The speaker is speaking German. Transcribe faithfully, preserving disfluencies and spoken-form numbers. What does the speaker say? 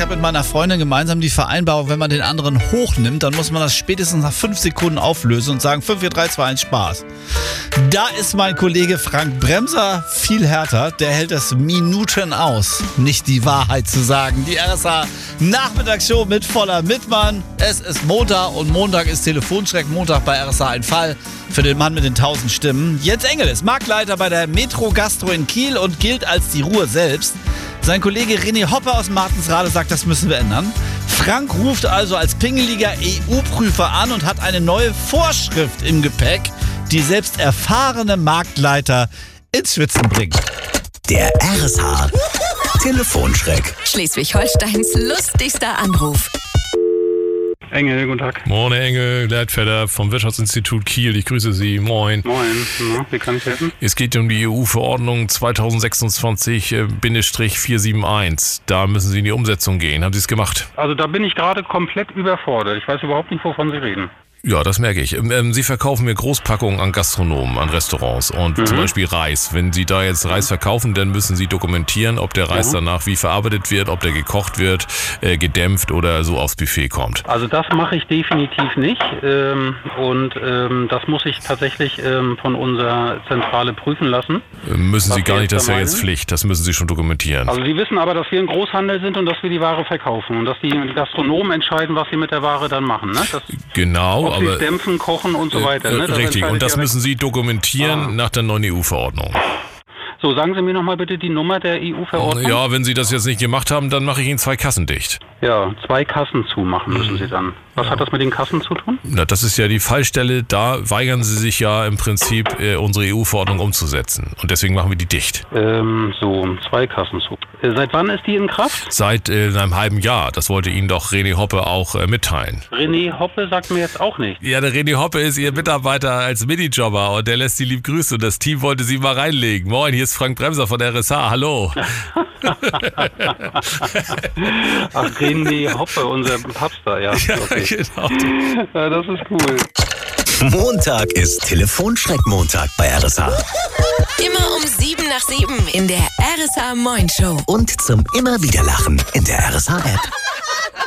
habe mit meiner Freundin gemeinsam die Vereinbarung, wenn man den anderen hochnimmt, dann muss man das spätestens nach fünf Sekunden auflösen und sagen fünf, vier, drei, zwei, eins, Spaß. Da ist mein Kollege Frank Bremser viel härter. Der hält das Minuten aus, nicht die Wahrheit zu sagen. Die R S A-Nachmittagsshow mit voller Mitmann. Es ist Montag und Montag ist Telefonschreck. Montag bei R S A ein Fall für den Mann mit den tausend Stimmen. Jens Engel ist Marktleiter bei der Metro Gastro in Kiel und gilt als die Ruhe selbst. Sein Kollege René Hoppe aus Martensrade sagt, das müssen wir ändern. Frank ruft also als pingeliger E U-Prüfer an und hat eine neue Vorschrift im Gepäck, die selbst erfahrene Marktleiter ins Schwitzen bringt. Der R S H Telefonschreck. Schleswig-Holsteins lustigster Anruf. Engel, guten Tag. Moin, Engel, Leitfeder vom Wirtschaftsinstitut Kiel. Ich grüße Sie. Moin. Moin. Na, wie kann ich helfen? Es geht um die E U-Verordnung zweitausendsechsundzwanzig vierhunderteinundsiebzig. Da müssen Sie in die Umsetzung gehen. Haben Sie es gemacht? Also da bin ich gerade komplett überfordert. Ich weiß überhaupt nicht, wovon Sie reden. Ja, das merke ich. Ähm, Sie verkaufen mir Großpackungen an Gastronomen, an Restaurants und mhm. zum Beispiel Reis. Wenn Sie da jetzt Reis verkaufen, dann müssen Sie dokumentieren, ob der Reis mhm. danach wie verarbeitet wird, ob der gekocht wird, äh, gedämpft oder so aufs Buffet kommt. Also das mache ich definitiv nicht ähm, und ähm, das muss ich tatsächlich ähm, von unserer Zentrale prüfen lassen. Äh, müssen Sie gar nicht, das ist ja jetzt Pflicht, das müssen Sie schon dokumentieren. Also Sie wissen aber, dass wir ein Großhandel sind und dass wir die Ware verkaufen und dass die Gastronomen entscheiden, was sie mit der Ware dann machen. Ne? Das genau. Aber dämpfen, kochen und so weiter. Ne? Das richtig, und das müssen Sie dokumentieren ah. nach der neuen E U-Verordnung. So, sagen Sie mir nochmal bitte die Nummer der E U-Verordnung. Ja, wenn Sie das jetzt nicht gemacht haben, dann mache ich Ihnen zwei Kassen dicht. Ja, zwei Kassen zumachen müssen Sie dann. Was ja. hat das mit den Kassen zu tun? Na, das ist ja die Fallstelle, da weigern Sie sich ja im Prinzip, äh, unsere E U-Verordnung umzusetzen. Und deswegen machen wir die dicht. Ähm, so, zwei Kassen zu. Äh, seit wann ist die in Kraft? Seit äh, einem halben Jahr. Das wollte Ihnen doch René Hoppe auch äh, mitteilen. René Hoppe sagt mir jetzt auch nicht. Ja, der René Hoppe ist Ihr Mitarbeiter als Minijobber und der lässt Sie lieb grüßen und das Team wollte Sie mal reinlegen. Moin, hier ist Frank Bremser von der R S H. Hallo. Ach, René Hoppe, unser Papstar, ja. Okay. Ja, genau. Ja, das ist cool. Montag ist Telefonschreck-Montag bei R S H. Immer um sieben nach sieben in der R S H Moin Show. Und zum immer wieder Lachen in der R S H-App.